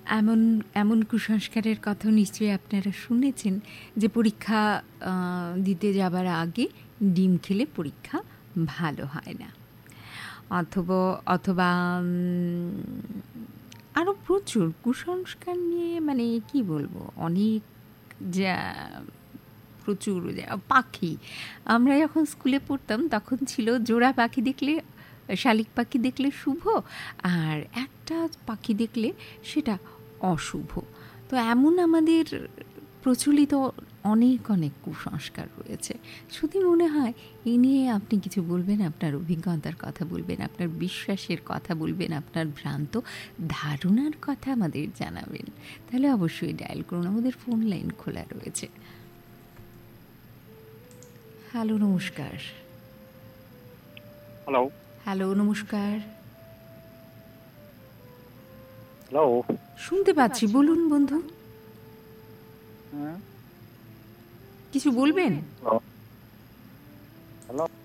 এমন এমন কুসংস্কারের কথা নিশ্চয়ই আপনারা শুনেছেন যে পরীক্ষা দিতে যাবার আগে ডিম খেলে পরীক্ষা ভালো হয় না, অথবা আরও প্রচুর কুসংস্কার নিয়ে, মানে কি বলবো, অনেক যা প্রচুর পাখি। আমরা যখন স্কুলে পড়তাম তখন ছিল জোড়া পাখি দেখলে, শালিক পাখি দেখলে শুভ, আর একটা পাখি দেখলে সেটা অশুভ। তো এমন আমাদের প্রচলিত অনেক অনেক কুসংস্কার রয়েছে। যদি মনে হয় এ নিয়ে আপনি কিছু বলবেন, আপনার অভিজ্ঞতার কথা বলবেন, আপনার বিশ্বাসের কথা বলবেন, আপনার ভ্রান্ত ধারণার কথা আমাদের জানাবেন, তাহলে অবশ্যই ডায়াল করুন, আমাদের ফোন লাইন খোলা রয়েছে। হ্যালো, নমস্কার। হ্যালো। হ্যালো, নমস্কার। হ্যালো। শুনতে পাচ্ছি, বলুন বন্ধু। কিছু বলবেন? হ্যালো।